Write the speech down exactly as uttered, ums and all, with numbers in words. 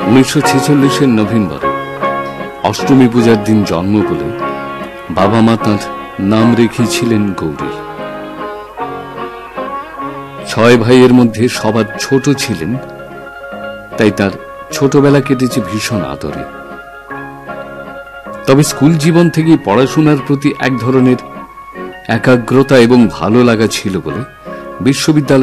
উনিশশো ছেচল্লিশের নভেম্বরে অষ্টমী পূজার দিন জন্ম বলে বাবা মা তাঁর নাম রেখেছিলেন গৌরী। ছয় ভাইয়ের মধ্যে সবার ছোট ছিলেন, তাই তার ছোটবেলা কেটেছে ভীষণ আদরে। তবে স্কুল জীবন থেকে পড়াশোনার প্রতি এক ধরনের একাগ্রতা এবং ভালো লাগা ছিল বলে বিশ্ববিদ্যালয়